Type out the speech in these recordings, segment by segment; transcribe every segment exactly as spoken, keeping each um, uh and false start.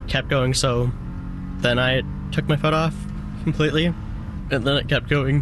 kept going, so then I took my foot off completely, and then it kept going.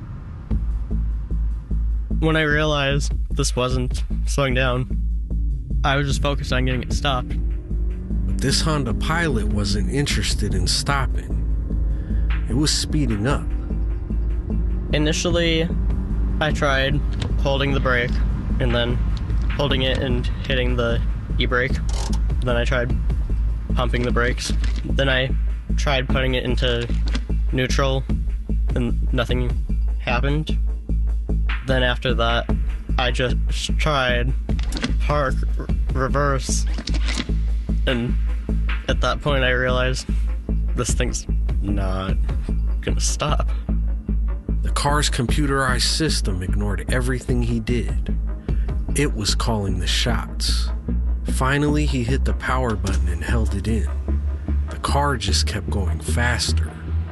When I realized this wasn't slowing down, I was just focused on getting it stopped. But this Honda Pilot wasn't interested in stopping. It was speeding up. Initially, I tried holding the brake, and then holding it and hitting the e-brake. Then I tried pumping the brakes. Then I tried putting it into neutral, and nothing happened. Then after that, I just tried park, r- reverse, and at that point I realized this thing's not gonna stop. The car's computerized system ignored everything he did. It was calling the shots. Finally, he hit the power button and held it in. The car just kept going faster.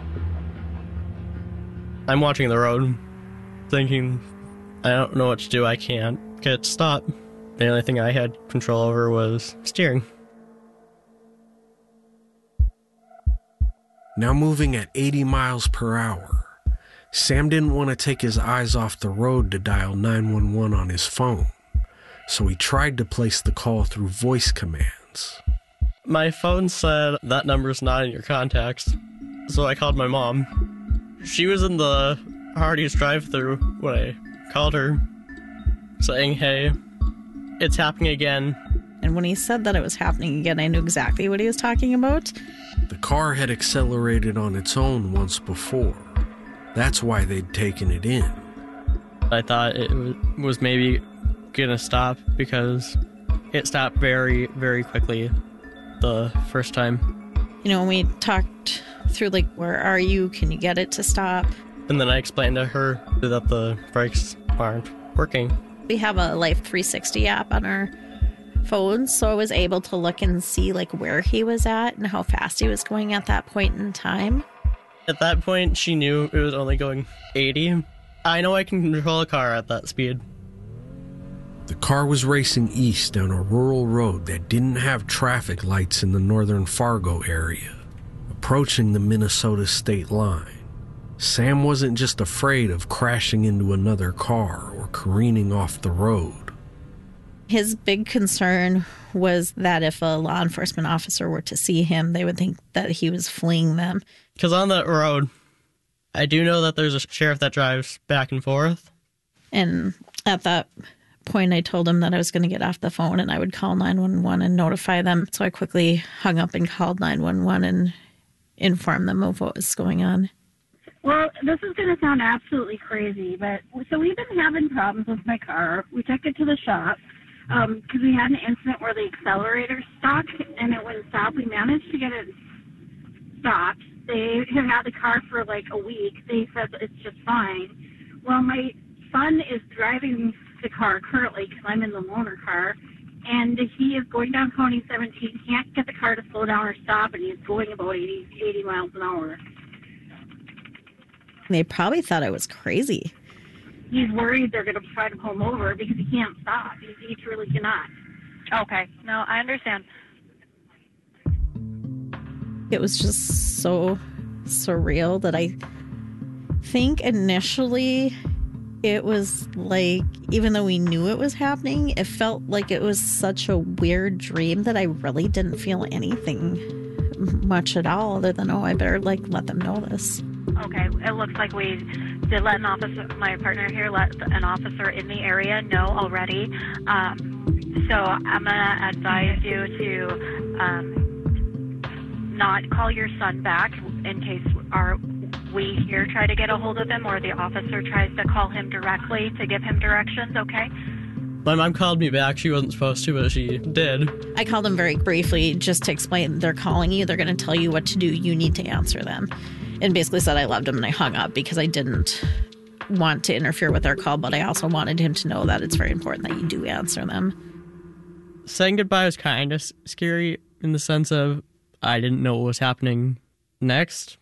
I'm watching the road, thinking, I don't know what to do, I can't get it to stop. The only thing I had control over was steering. Now moving at eighty miles per hour, Sam didn't want to take his eyes off the road to dial nine one one on his phone, so he tried to place the call through voice commands. My phone said that number's not in your contacts, so I called my mom. She was in the Hardee's drive-thru when I called her, saying, hey, it's happening again. And when he said that it was happening again, I knew exactly what he was talking about. The car had accelerated on its own once before. That's why they'd taken it in. I thought it was maybe gonna stop because it stopped very, very quickly the first time. You know, when we talked through, like, where are you? Can you get it to stop? And then I explained to her that the brakes aren't working. We have a Life three sixty app on our phones, so I was able to look and see, like, where he was at and how fast he was going at that point in time. At that point, she knew it was only going eighty. I know I can control a car at that speed. The car was racing east down a rural road that didn't have traffic lights in the northern Fargo area, approaching the Minnesota state line. Sam wasn't just afraid of crashing into another car or careening off the road. His big concern was that if a law enforcement officer were to see him, they would think that he was fleeing them. Because on that road, I do know that there's a sheriff that drives back and forth. And at that point, I told him that I was going to get off the phone and I would call nine one one and notify them. So I quickly hung up and called nine one one and informed them of what was going on. Well, this is going to sound absolutely crazy, but so we've been having problems with my car. We took it to the shop because um, we had an incident where the accelerator stuck and it wouldn't stop. We managed to get it stopped. They have had the car for like a week. They said it's just fine. Well, my son is driving the car currently because I'm in the loaner car, and he is going down County seventeen, can't get the car to slow down or stop, and he's going about eighty, eighty miles an hour. They probably thought I was crazy. He's worried they're going to try to pull him over because he can't stop. He, he truly cannot. Okay. No, I understand. It was just so surreal that I think initially it was like, even though we knew it was happening, it felt like it was such a weird dream that I really didn't feel anything much at all other than, oh, I better like let them know this. Okay, it looks like we did let an officer, my partner here, let an officer in the area know already. Um, so I'm going to advise you to um, not call your son back in case our we here try to get a hold of him or the officer tries to call him directly to give him directions, okay? My mom called me back. She wasn't supposed to, but she did. I called them very briefly just to explain they're calling you. They're going to tell you what to do. You need to answer them. And basically said I loved him and I hung up because I didn't want to interfere with their call, but I also wanted him to know that it's very important that you do answer them. Saying goodbye was kind of scary in the sense of I didn't know what was happening next.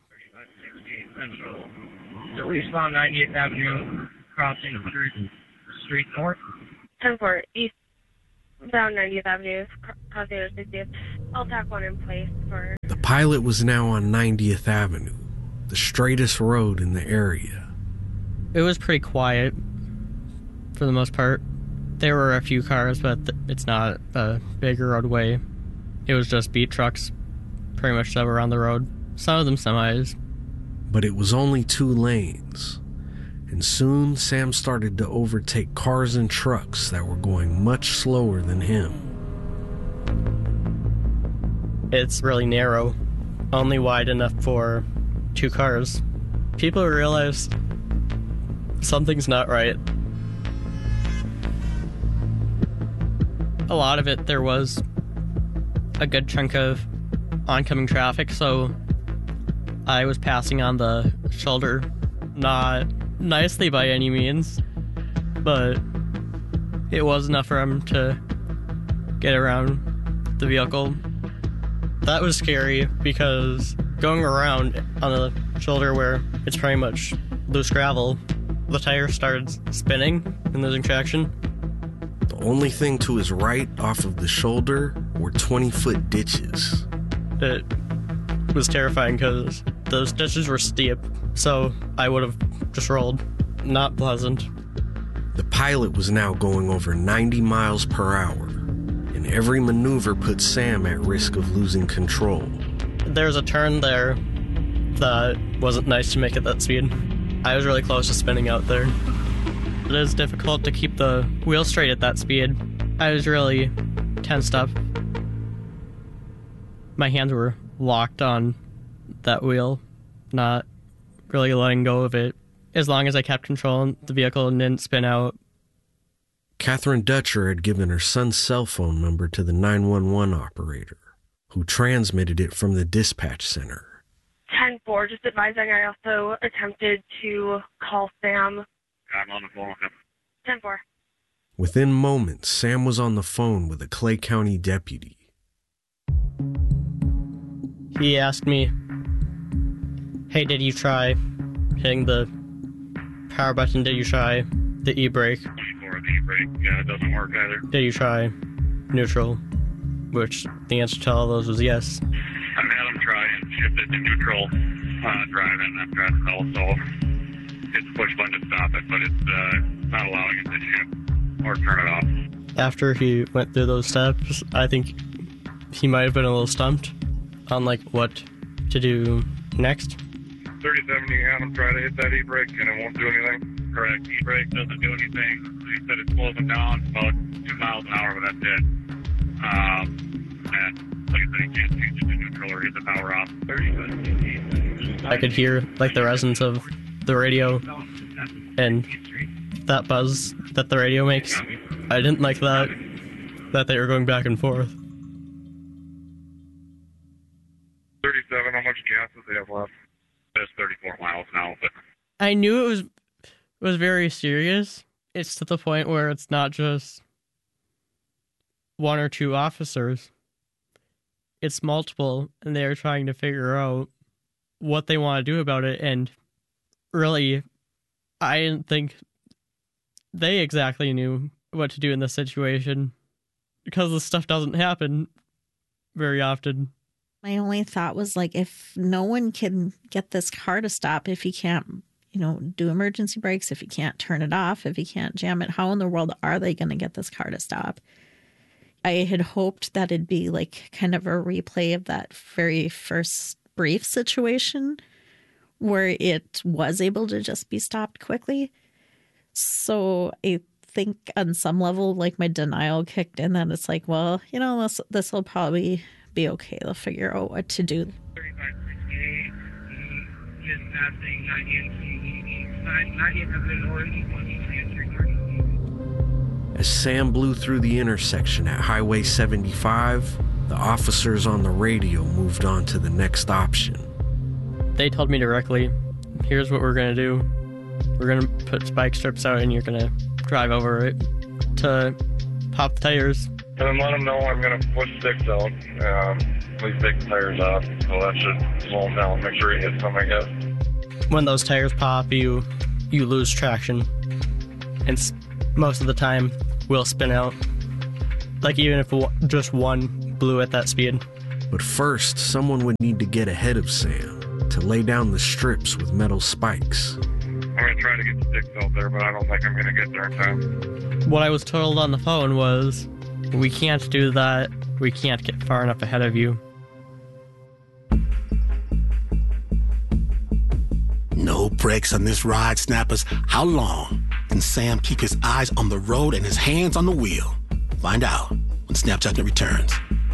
So eastbound ninety-eighth Avenue, crossing Street, Street North. ten four, eastbound ninetieth Avenue, crossing sixtieth. I'll pack one in place for Pilot was now on ninetieth Avenue, the straightest road in the area. It was pretty quiet for the most part. There were a few cars, but th- it's not a big roadway. It was just beat trucks pretty much that were on the road. Some of them semis. But it was only two lanes, and soon Sam started to overtake cars and trucks that were going much slower than him. It's really narrow, only wide enough for two cars. People realize something's not right. A lot of it, there was a good chunk of oncoming traffic, so I was passing on the shoulder, not nicely by any means, but it was enough for him to get around the vehicle. That was scary because going around on the shoulder where it's pretty much loose gravel, the tire started spinning and losing traction. The only thing to his right off of the shoulder were twenty-foot ditches. It was terrifying because those ditches were steep, so I would have just rolled. Not pleasant. The Pilot was now going over ninety miles per hour, and every maneuver put Sam at risk of losing control. There's a turn there that wasn't nice to make at that speed. I was really close to spinning out there. It is difficult to keep the wheel straight at that speed. I was really tensed up. My hands were locked on that wheel, not really letting go of it, as long as I kept controlling the vehicle and didn't spin out. Catherine Dutcher had given her son's cell phone number to the nine one one operator, who transmitted it from the dispatch center. ten four, just advising I also attempted to call Sam. I'm on the phone with him. ten four. Within moments, Sam was on the phone with a Clay County deputy. He asked me, hey, did you try hitting the power button? Did you try the e-brake? Or the e-brake, yeah, it doesn't work either. Did you try neutral? Which the answer to all those was yes. I've had him try and shift it to neutral uh, driving. I've tried to also hit the push button to stop it, but it's uh, not allowing it to shift or turn it off. After he went through those steps, I think he might have been a little stumped on like what to do next. thirty-seven, you had him try to hit that e-brake and it won't do anything? Correct. E-brake doesn't do anything. He said it slows him down about two miles an hour, but that's it. Um, and like I said, he can't change it to neutral or hit the power off. I could hear like the resonance of the radio and that buzz that the radio makes. I didn't like that, that they were going back and forth. thirty-seven, how much gas does they have left? There's thirty-four miles now, but I knew it was was very serious. It's to the point where it's not just one or two officers. It's multiple, and they're trying to figure out what they want to do about it. And really, I didn't think they exactly knew what to do in this situation, because this stuff doesn't happen very often. My only thought was, like, if no one can get this car to stop, if he can't, you know, do emergency brakes, if he can't turn it off, if he can't jam it, how in the world are they going to get this car to stop? I had hoped that it'd be like kind of a replay of that very first brief situation where it was able to just be stopped quickly. So I think on some level, like, my denial kicked in, that it's like, well, you know, this this will probably be okay. They'll figure out what to do. thirty-five sixty-eight, just passing ninety-eight Avenue North. As Sam blew through the intersection at Highway seventy-five, the officers on the radio moved on to the next option. They told me directly, here's what we're going to do. We're going to put spike strips out and you're going to drive over it to pop the tires. And then let them know I'm going to put sticks out. Um, please take the tires off. So that should slow them down. Make sure he hits them, I guess. When those tires pop, you you lose traction. And s- most of the time, we'll spin out. Like, even if w- just one blew at that speed, But first, someone would need to get ahead of Sam to lay down the strips with metal spikes. I'm going to try to get sticks out there, but I don't think I'm going to get there in time. What I was told on the phone was, we can't do that. We can't get far enough ahead of you. No brakes on this ride, Snappers. How long can Sam keep his eyes on the road and his hands on the wheel? Find out when Snap Judgment returns.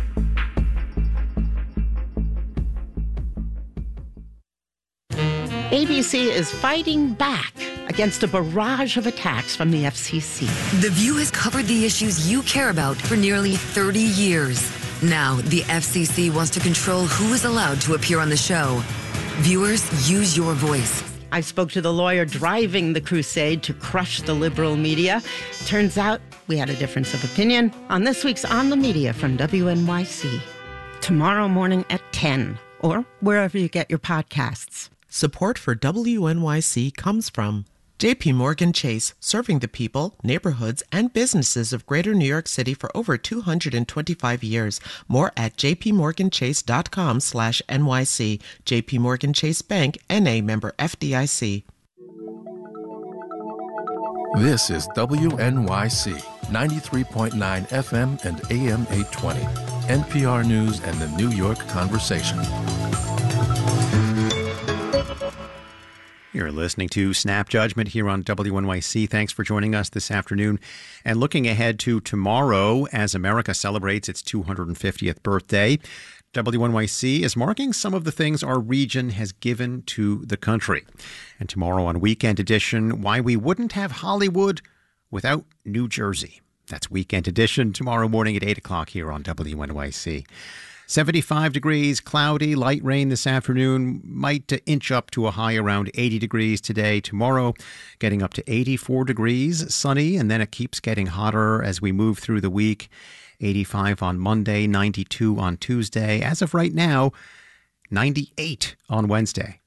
A B C is fighting back against a barrage of attacks from the F C C. The View has covered the issues you care about for nearly thirty years. Now, the F C C wants to control who is allowed to appear on the show. Viewers, use your voice. I spoke to the lawyer driving the crusade to crush the liberal media. Turns out we had a difference of opinion on this week's On the Media from W N Y C. Tomorrow morning at ten, or wherever you get your podcasts. Support for W N Y C comes from J P Morgan Chase, serving the people, neighborhoods, and businesses of Greater New York City for over two hundred twenty-five years. More at jpmorganchase.com slash NYC. J P Morgan Chase Bank, N A member F D I C. This is W N Y C, ninety-three point nine F M and A M eight twenty. N P R News and the New York Conversation. You're listening to Snap Judgment here on W N Y C. Thanks for joining us this afternoon. And looking ahead to tomorrow as America celebrates its two hundred fiftieth birthday, W N Y C is marking some of the things our region has given to the country. And tomorrow on Weekend Edition, why we wouldn't have Hollywood without New Jersey. That's Weekend Edition tomorrow morning at eight o'clock here on W N Y C. seventy-five degrees, cloudy, light rain this afternoon, might inch up to a high around eighty degrees today. Tomorrow, getting up to eighty-four degrees, sunny, and then it keeps getting hotter as we move through the week. eighty-five on Monday, ninety-two on Tuesday. As of right now, ninety-eight on Wednesday.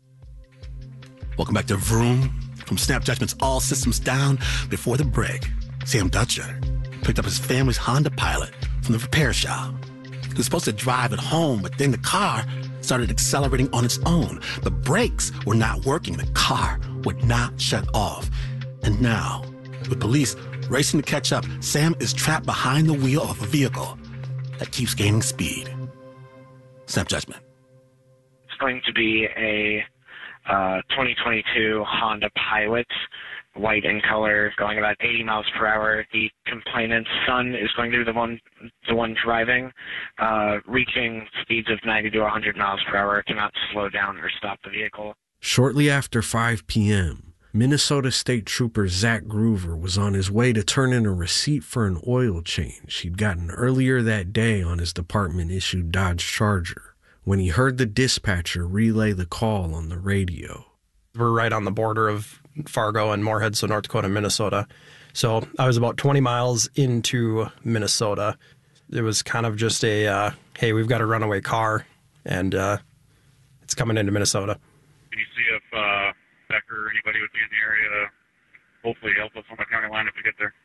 Welcome back to Vroom. From Snap Judgment's All Systems Down. Before the break, Sam Dutcher picked up his family's Honda Pilot from the repair shop. He was supposed to drive it home, but then the car started accelerating on its own. The brakes were not working. The car would not shut off. And now, with police racing to catch up, Sam is trapped behind the wheel of a vehicle that keeps gaining speed. Snap Judgment. It's going to be a uh, twenty twenty-two Honda Pilot, white in color, going about eighty miles per hour. The complainant's son is going to be the one the one driving, uh, reaching speeds of ninety to one hundred miles per hour, cannot slow down or stop the vehicle. Shortly after five p.m., Minnesota State Trooper Zach Groover was on his way to turn in a receipt for an oil change he'd gotten earlier that day on his department-issued Dodge Charger when he heard the dispatcher relay the call on the radio. We're right on the border of Fargo and Moorhead, so North Dakota and Minnesota. So I was about twenty miles into Minnesota. It was kind of just a, uh, hey, we've got a runaway car, and uh, it's coming into Minnesota. Can you see if uh, Becker or anybody would be in the area to hopefully help us on the county line if we get there?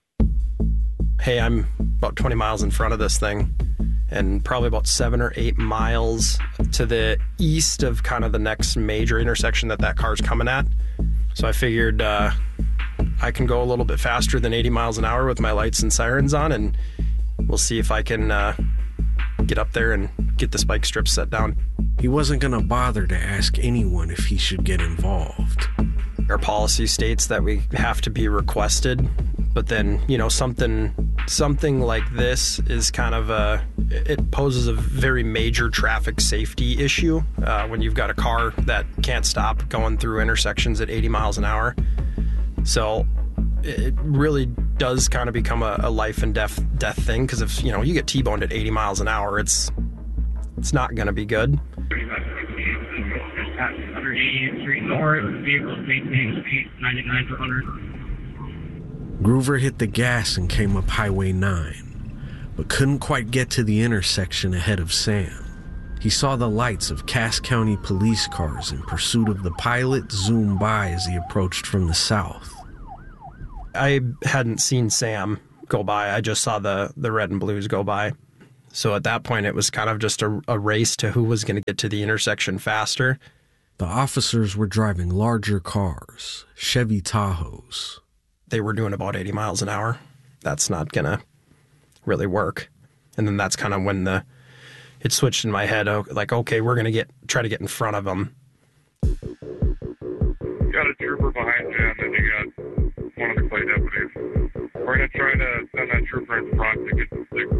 Hey, I'm about twenty miles in front of this thing, and probably about seven or eight miles to the east of kind of the next major intersection that that car's coming at. So I figured uh, I can go a little bit faster than eighty miles an hour with my lights and sirens on, and we'll see if I can uh, get up there and get the spike strips set down. He wasn't going to bother to ask anyone if he should get involved. Our policy states that we have to be requested, but then, you know, something something like this is kind of a, it poses a very major traffic safety issue uh, when you've got a car that can't stop going through intersections at eighty miles an hour. So it really does kind of become a, a life and death death thing, because if, you know, you get T-boned at eighty miles an hour, it's it's not going to be good. one eightieth Street North, vehicle maintaining speed ninety-nine per one hundred. Groover hit the gas and came up Highway nine, but couldn't quite get to the intersection ahead of Sam. He saw the lights of Cass County police cars in pursuit of the pilot zoom by as he approached from the south. I hadn't seen Sam go by. I just saw the, the red and blues go by. So at that point, it was kind of just a, a race to who was going to get to the intersection faster. The officers were driving larger cars, Chevy Tahoes. They were doing about eighty miles an hour. That's not going to really work. And then that's kind of when the it switched in my head, like, okay, we're going to get try to get in front of them. You got a trooper behind you, and then you got one of the clay deputies. We're going to try to send that trooper in front to get the sticks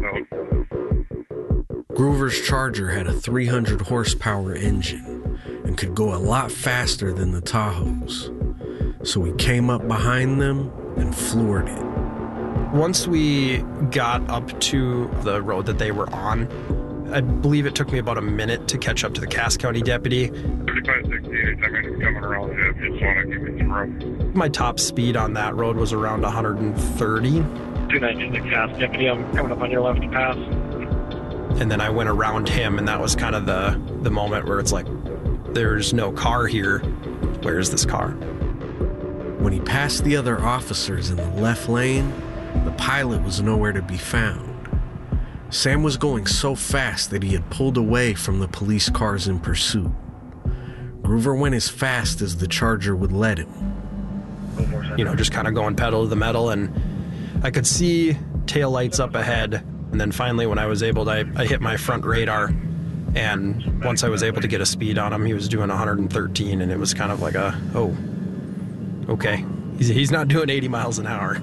out. Groover's Charger had a three hundred horsepower engine and could go a lot faster than the Tahoes. So he came up behind them and floored it. Once we got up to the road that they were on, I believe it took me about a minute to catch up to the Cass County deputy. thirty-five sixty, anytime it's coming around the edge, just want to give me some room. My top speed on that road was around one hundred thirty. two ninety, the Cass deputy, I'm coming up on your left pass. And then I went around him, and that was kind of the, the moment where it's like, there's no car here. Where's this car? When he passed the other officers in the left lane, the pilot was nowhere to be found. Sam was going so fast that he had pulled away from the police cars in pursuit. Groover went as fast as the Charger would let him. You know, just kind of going pedal to the metal, and I could see tail lights up ahead. And then finally, when I was able to, I, I hit my front radar. And once I was able to get a speed on him, he was doing one hundred thirteen, and it was kind of like a, oh, okay. He's, he's not doing eighty miles an hour.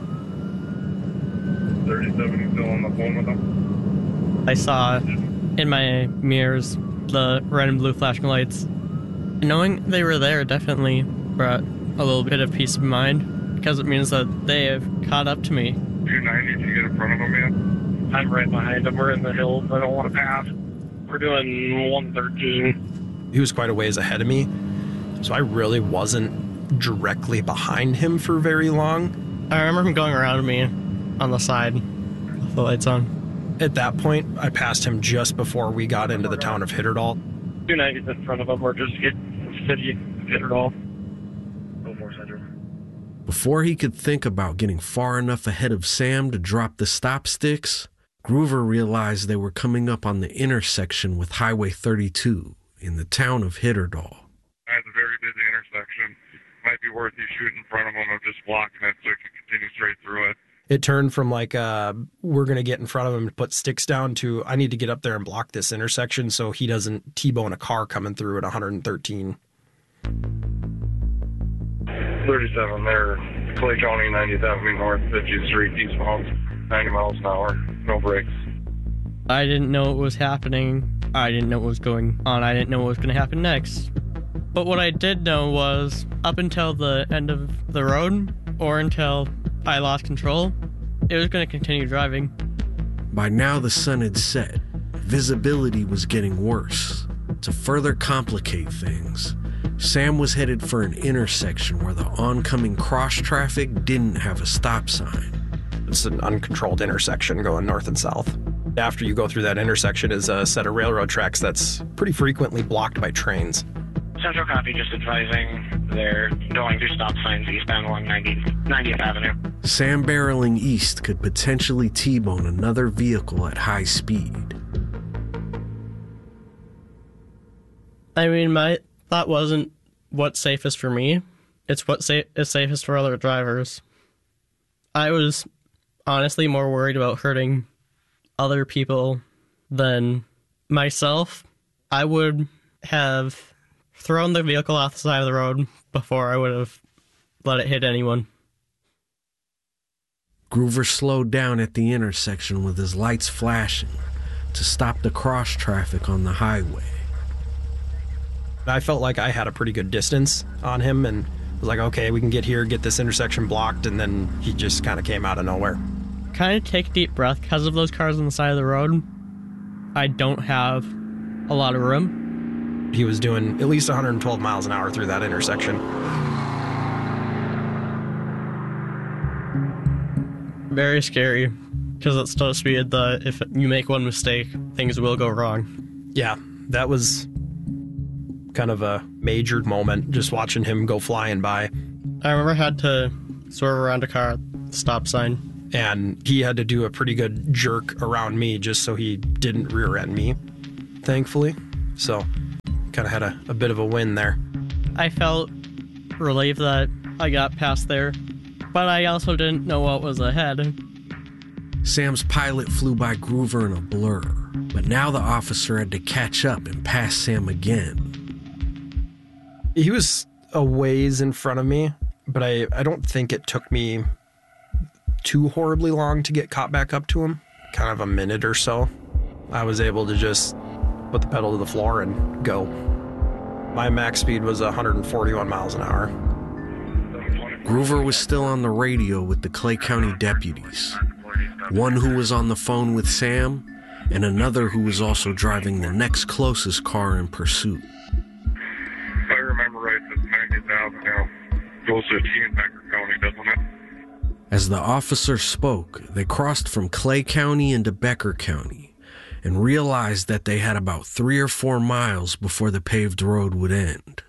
thirty-seven, still on the phone with him? I saw in my mirrors the red and blue flashing lights. Knowing they were there definitely brought a little bit of peace of mind, because it means that they have caught up to me. two ninety, did you get in front of him yet? I'm right behind him. We're in the hills. I don't want to pass. We're doing one thirteen. He was quite a ways ahead of me, so I really wasn't directly behind him for very long. I remember him going around me on the side with the lights on. At that point, I passed him just before we got into the town of Hitterdal. two ninety's in front of him. We're just getting city Hitterdal. Before he could think about getting far enough ahead of Sam to drop the stop sticks, Groover realized they were coming up on the intersection with Highway thirty-two in the town of Hitterdal. That's a very busy intersection. Might be worth you shooting in front of him or just blocking it so you can continue straight through it. It turned from like, uh, we're going to get in front of him and put sticks down to, I need to get up there and block this intersection so he doesn't T-bone a car coming through at one hundred thirteen. thirty-seven there, Clay County, ninetieth Avenue North, fiftieth Street, eastbound, ninety miles an hour, no brakes. I didn't know what was happening. I didn't know what was going on. I didn't know what was going to happen next. But what I did know was, up until the end of the road, or until I lost control, it was going to continue driving. By now the sun had set. Visibility was getting worse. To further complicate things, Sam was headed for an intersection where the oncoming cross traffic didn't have a stop sign. It's an uncontrolled intersection going north and south. After you go through that intersection is a set of railroad tracks that's pretty frequently blocked by trains. Central copy, just advising they're going through stop signs eastbound along ninetieth Avenue. Sam barreling east could potentially T-bone another vehicle at high speed. I mean, my thought wasn't what's safest for me. It's what sa- is safest for other drivers. I was honestly more worried about hurting other people than myself. I would have thrown the vehicle off the side of the road before I would have let it hit anyone. Groover slowed down at the intersection with his lights flashing to stop the cross traffic on the highway. I felt like I had a pretty good distance on him and was like, okay, we can get here, get this intersection blocked, and then he just kind of came out of nowhere. Kind of take a deep breath because of those cars on the side of the road. I don't have a lot of room. He was doing at least one hundred twelve miles an hour through that intersection. Very scary, because it's supposed to be the, if you make one mistake, things will go wrong. Yeah, that was kind of a major moment, just watching him go flying by. I remember I had to swerve around a car at the stop sign. And he had to do a pretty good jerk around me just so he didn't rear end me, thankfully. So kind of had a, a bit of a win there. I felt relieved that I got past there, but I also didn't know what was ahead. Sam's Pilot flew by Groover in a blur, but now the officer had to catch up and pass Sam again. He was a ways in front of me, but I, I don't think it took me too horribly long to get caught back up to him. Kind of a minute or so. I was able to just put the pedal to the floor and go. My max speed was one hundred forty-one miles an hour. Groover was still on the radio with the Clay County deputies. One who was on the phone with Sam, and another who was also driving the next closest car in pursuit. If I remember right, this ninety thousand now goes to a T in Becker County, doesn't it? As the officer spoke, they crossed from Clay County into Becker County and realized that they had about three or four miles before the paved road would end.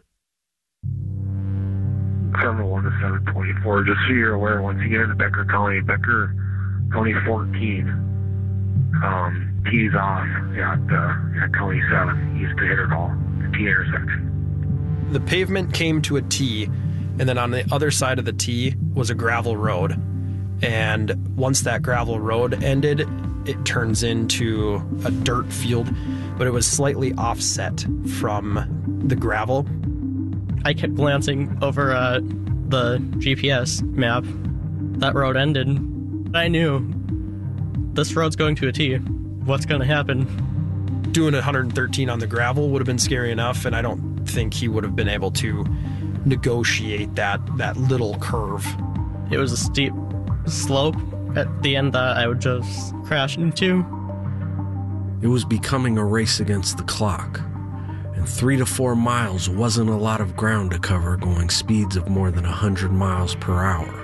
Summer one to seven twenty-four, just so you're aware, once you get into Becker County, Becker County fourteen, um, tees off at, uh, at County seven, east to hit it all, the T intersection. The pavement came to a T, and then on the other side of the T was a gravel road. And once that gravel road ended, it turns into a dirt field, but it was slightly offset from the gravel. I kept glancing over at the G P S map. That road ended. I knew this road's going to a T. What's going to happen? Doing one hundred thirteen on the gravel would have been scary enough, and I don't think he would have been able to negotiate that, that little curve. It was a steep slope at the end that I would just crash into. It was becoming a race against the clock, and three to four miles wasn't a lot of ground to cover going speeds of more than one hundred miles per hour.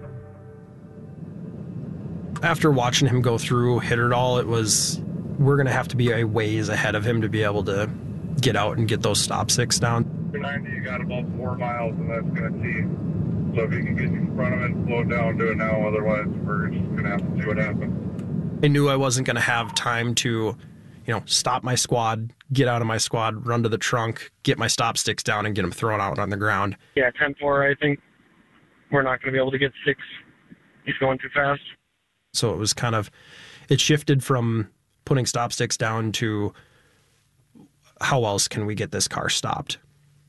After watching him go through, hit it all, it was, we're going to have to be a ways ahead of him to be able to get out and get those stop sticks down. ninety, you got about four miles, and that's going to T. So if you can get in front of it and slow down, do it now. Otherwise, we're just going to have to see what happens. I knew I wasn't going to have time to, you know, stop my squad, get out of my squad, run to the trunk, get my stop sticks down, and get them thrown out on the ground. Yeah, ten four, I think we're not going to be able to get six. He's going too fast. So it was kind of, it shifted from putting stop sticks down to how else can we get this car stopped?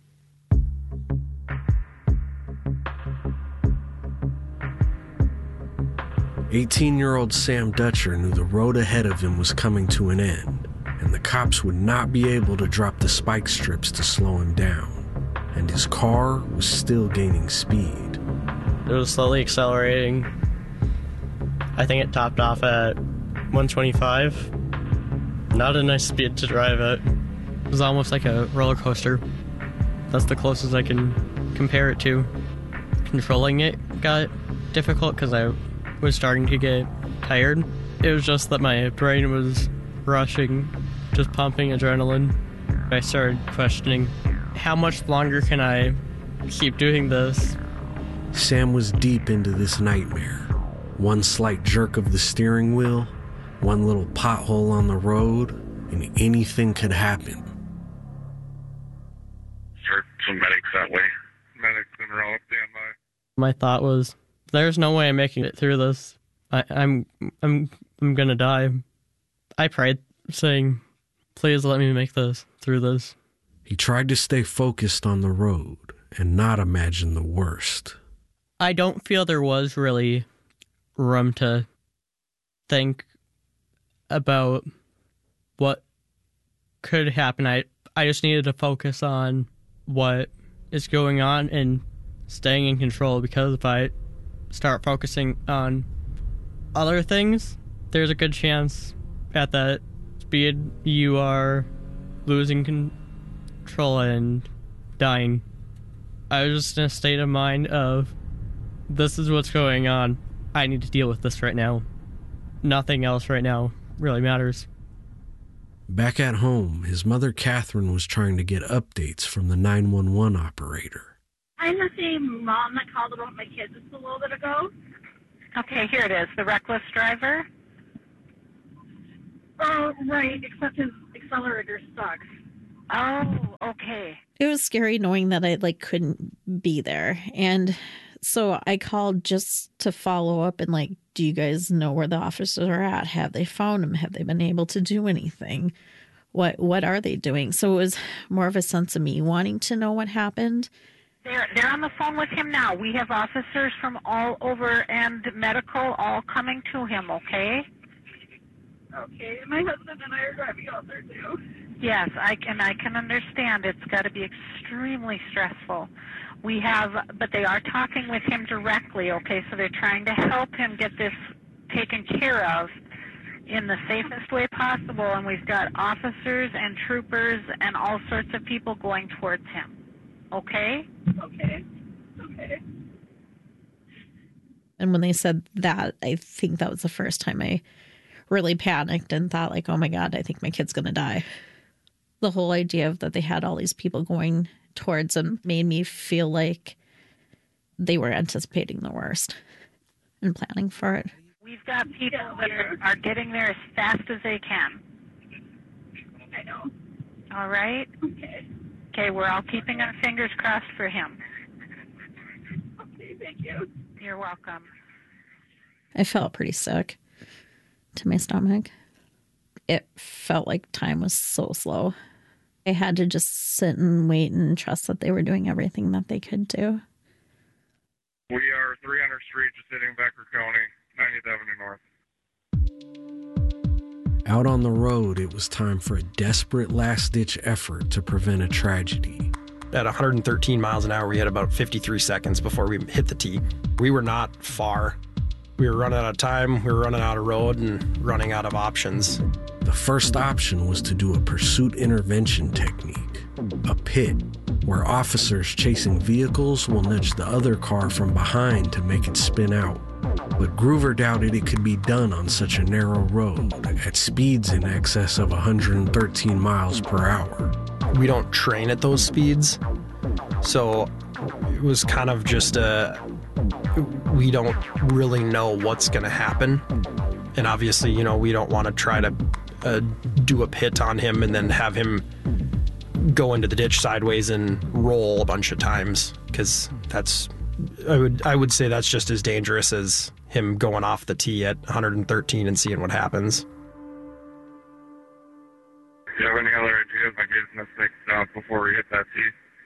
eighteen-year-old Sam Dutcher knew the road ahead of him was coming to an end, and the cops would not be able to drop the spike strips to slow him down, and his car was still gaining speed. It was slowly accelerating. I think it topped off at one twenty-five. Not a nice speed to drive at. It was almost like a roller coaster. That's the closest I can compare it to. Controlling it got difficult because I was starting to get tired. It was just that my brain was rushing, just pumping adrenaline. I started questioning, how much longer can I keep doing this? Sam was deep into this nightmare. One slight jerk of the steering wheel, one little pothole on the road, and anything could happen. Start some medics that way. Medics in row, stand by. My thought was, there's no way I'm making it through this. I, I'm, I'm, I'm gonna die. I prayed, saying, please let me make this through this. He tried to stay focused on the road and not imagine the worst. I don't feel there was really room to think about what could happen. I, I just needed to focus on what is going on and staying in control, because if I start focusing on other things, there's a good chance at that speed you are losing control and dying. I was just in a state of mind of, this is what's going on. I need to deal with this right now. Nothing else right now really matters. Back at home, his mother Catherine was trying to get updates from the nine one one operator. I'm the same mom that called about my kids just a little bit ago. Okay, here it is. The reckless driver. Oh, right, except his accelerator sucks. Oh, okay. It was scary knowing that I like couldn't be there. And so I called just to follow up and like, do you guys know where the officers are at? Have they found him? Have they been able to do anything? What what are they doing? So it was more of a sense of me wanting to know what happened. They're they're on the phone with him now. We have officers from all over and medical all coming to him, okay? Okay, my husband and I are driving out there too. Yes, I can I can understand. It's got to be extremely stressful. We have, but they are talking with him directly, okay? So they're trying to help him get this taken care of in the safest way possible, and we've got officers and troopers and all sorts of people going towards him. Okay? Okay. Okay. And when they said that, I think that was the first time I really panicked and thought like, oh my God, I think my kid's going to die. The whole idea of that they had all these people going towards him made me feel like they were anticipating the worst and planning for it. We've got people that are, are getting there as fast as they can. I know. All right? Okay. Okay, we're all keeping our fingers crossed for him. Okay, thank you. You're welcome. I felt pretty sick to my stomach. It felt like time was so slow. I had to just sit and wait and trust that they were doing everything that they could do. We are three hundred Street, just hitting Becker County, ninetieth Avenue North. Out on the road, it was time for a desperate last-ditch effort to prevent a tragedy. At one hundred thirteen miles an hour, we had about fifty-three seconds before we hit the T. We were not far. We were running out of time, we were running out of road, and running out of options. The first option was to do a pursuit intervention technique, a pit, where officers chasing vehicles will nudge the other car from behind to make it spin out. But Groover doubted it could be done on such a narrow road at speeds in excess of one hundred thirteen miles per hour. We don't train at those speeds, so it was kind of just a, we don't really know what's going to happen. And obviously, you know, we don't want to try to uh, do a pit on him and then have him go into the ditch sideways and roll a bunch of times, because that's, I would I would say that's just as dangerous as him going off the tee at one hundred thirteen and seeing what happens. Do you have any other ideas on getting this thing stopped before we hit that tee?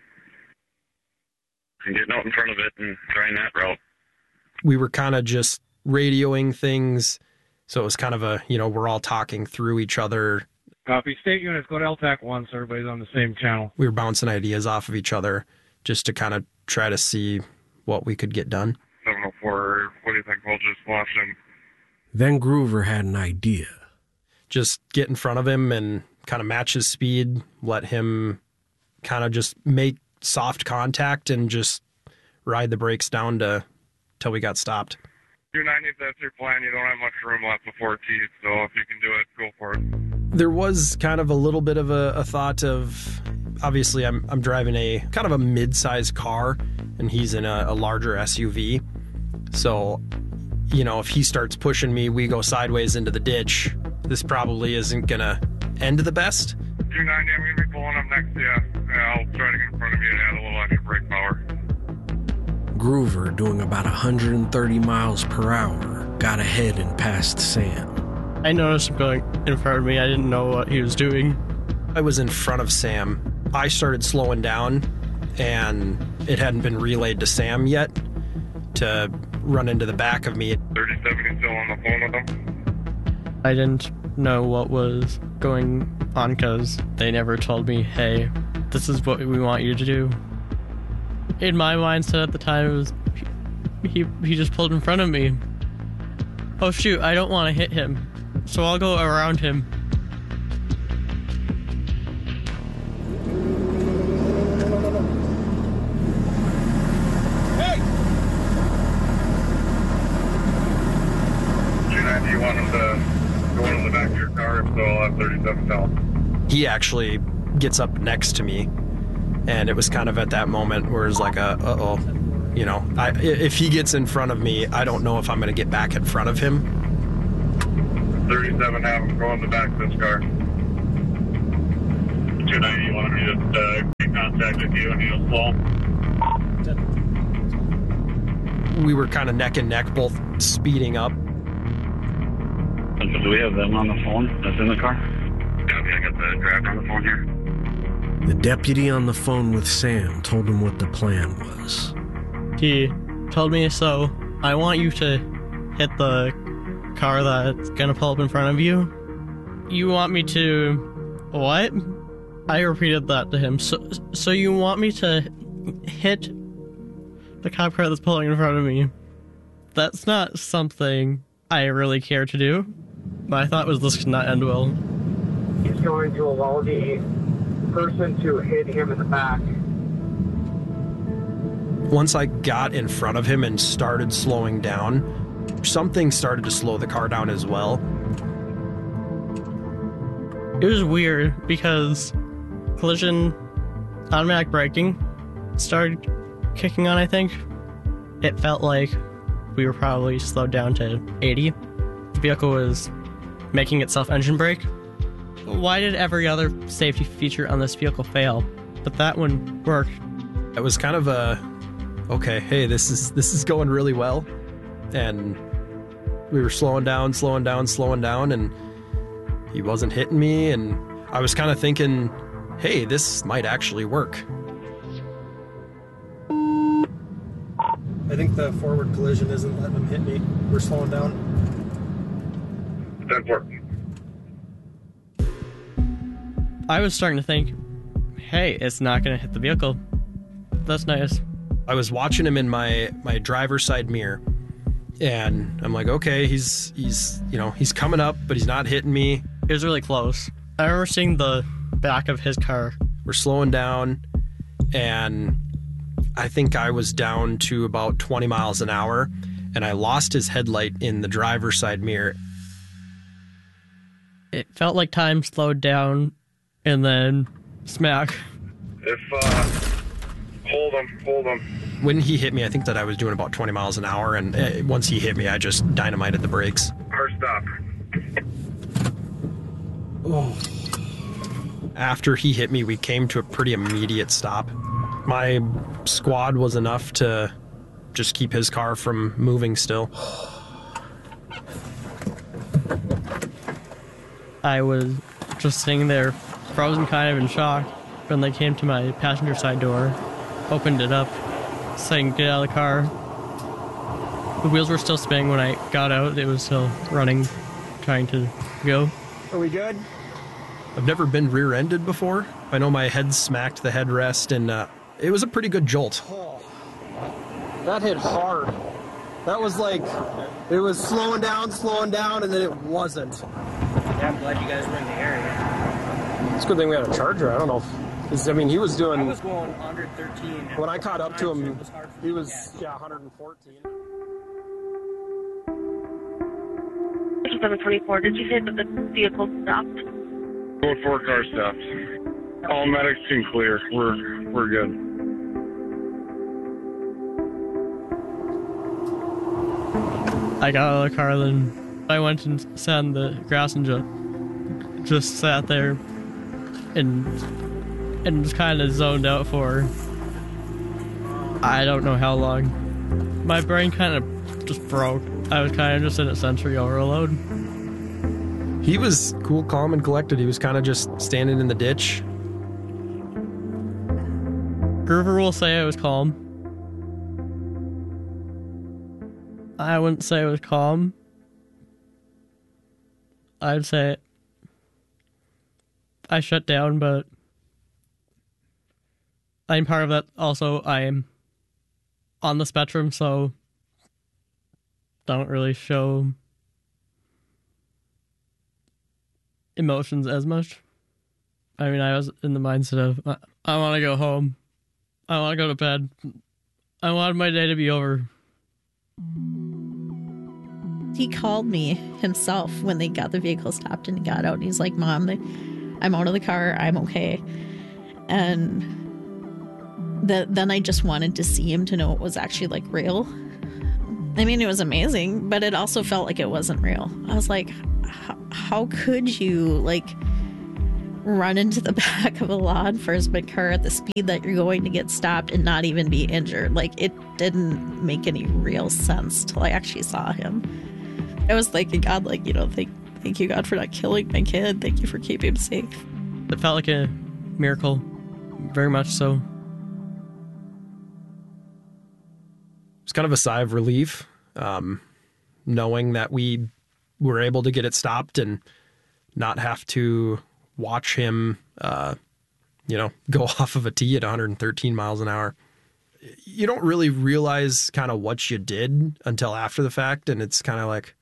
And getting out in front of it and trying that route. We were kind of just radioing things, so it was kind of a, you know, we're all talking through each other. Copy. State units, go to L TAC one so everybody's on the same channel. We were bouncing ideas off of each other just to kind of try to see what we could get done. seven oh four, what do you think? We'll just watch him. Then Groover had an idea. Just get in front of him and kind of match his speed, let him kind of just make soft contact and just ride the brakes down to till we got stopped. two ninety, if that's your plan, you don't have much room left before T, so if you can do it, go for it. There was kind of a little bit of a, a thought of, obviously I'm I'm driving a kind of a mid-sized car and he's in a, a larger S U V. So, you know, if he starts pushing me, we go sideways into the ditch. This probably isn't going to end the best. two ninety, I'm going to be pulling up next to you. Yeah, I'll try to get in front of you and add a little extra brake power. Groover, doing about one hundred thirty miles per hour, got ahead and passed Sam. I noticed him going in front of me. I didn't know what he was doing. I was in front of Sam. I started slowing down, and it hadn't been relayed to Sam yet to run into the back of me. thirty-seven is still on the phone with him? I didn't know what was going on because they never told me, hey, this is what we want you to do. In my mindset at the time, it was he, he just pulled in front of me. Oh shoot, I don't want to hit him, so I'll go around him. Hey! Do you want him to go into the back of your car if so I'll have thirty-seven down? He actually gets up next to me, and it was kind of at that moment where it's like a, uh-oh, You know, I, if he gets in front of me, I don't know if I'm going to get back in front of him. thirty-seven, have him go in the back of this car. two ninety, you want me to just uh, make contact with you and he'll slow? We were kind of neck and neck, both speeding up. Do we have them on the phone that's in the car? Yeah, I got the driver on the phone here. The deputy on the phone with Sam told him what the plan was. He told me, so I want you to hit the car that's gonna pull up in front of you. You want me to... what? I repeated that to him. So, so you want me to hit the cop car that's pulling in front of me? That's not something I really care to do. But I thought was this could not end well. He's going to allow the person to hit him in the back. Once I got in front of him and started slowing down, something started to slow the car down as well. It was weird because collision automatic braking started kicking on, I think. It felt like we were probably slowed down to eighty. The vehicle was making itself engine brake. Why did every other safety feature on this vehicle fail, but that one worked? It was kind of a, okay, hey, this is this is going really well, and we were slowing down, slowing down, slowing down, and he wasn't hitting me, and I was kind of thinking, hey, this might actually work. I think the forward collision isn't letting him hit me. We're slowing down. That's working. I was starting to think, hey, it's not going to hit the vehicle. That's nice. I was watching him in my, my driver's side mirror, and I'm like, okay, he's, he's, you know, he's coming up, but he's not hitting me. It was really close. I remember seeing the back of his car. We're slowing down, and I think I was down to about twenty miles an hour, and I lost his headlight in the driver's side mirror. It felt like time slowed down, and then smack. If, uh, hold him, hold him. When he hit me, I think that I was doing about twenty miles an hour, and uh, once he hit me, I just dynamited the brakes. Car stop. Oh. After he hit me, we came to a pretty immediate stop. My squad was enough to just keep his car from moving still. I was just sitting there, frozen, kind of in shock, when they came to my passenger side door, opened it up, saying, get out of the car. The wheels were still spinning when I got out. It was still running, trying to go. Are we good? I've never been rear-ended before. I know my head smacked the headrest, and uh, it was a pretty good jolt. Oh, that hit hard. That was like, it was slowing down, slowing down, and then it wasn't. Yeah, I'm glad you guys were in the area. It's a good thing we had a charger. I don't know. If, I mean, he was doing... I was going under thirteen. When I caught up to him, he was, yeah, one fourteen. seven twenty-four, did you say that the vehicle stopped? Both four car stops. All medics seem clear. We're we're good. I got out of the car, then I went and sat in the grass and just, just sat there and and just kind of zoned out for I don't know how long. My brain kind of just broke. I was kind of just in a sensory overload. He was cool, calm, and collected. He was kind of just standing in the ditch. Groover will say I was calm. I wouldn't say I was calm. I'd say I shut down, but I'm part of that. Also, I'm on the spectrum, so don't really show emotions as much. I mean, I was in the mindset of, I, I want to go home. I want to go to bed. I wanted my day to be over. He called me himself when they got the vehicle stopped, and he got out and he's like, Mom, I'm out of the car. I'm okay. And the, then I just wanted to see him to know it was actually like real. I mean, it was amazing, but it also felt like it wasn't real. I was like, how could you like run into the back of a law enforcement car at the speed that you're going to get stopped and not even be injured? Like, it didn't make any real sense till I actually saw him. I was thanking God, like, you know, thank, thank you, God, for not killing my kid. Thank you for keeping him safe. It felt like a miracle, very much so. It's kind of a sigh of relief, um, knowing that we were able to get it stopped and not have to watch him, uh, you know, go off of a tee at one hundred thirteen miles an hour. You don't really realize kind of what you did until after the fact, and it's kind of like,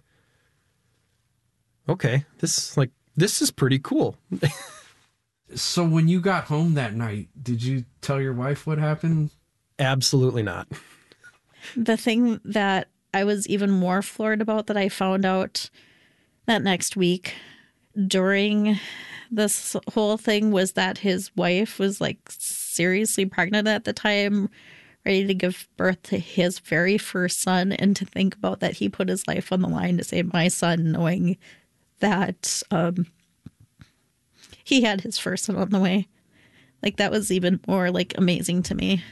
okay, this like this is pretty cool. So when you got home that night, did you tell your wife what happened? Absolutely not. The thing that I was even more floored about that I found out that next week during this whole thing was that his wife was like seriously pregnant at the time, ready to give birth to his very first son. And to think about that, he put his life on the line to save my son, knowing that um, he had his first son on the way. Like, that was even more like amazing to me.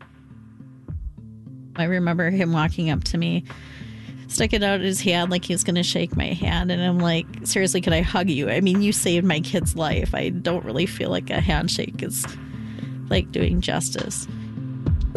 I remember him walking up to me, sticking out his hand like he was going to shake my hand. And I'm like, seriously, could I hug you? I mean, you saved my kid's life. I don't really feel like a handshake is like doing justice.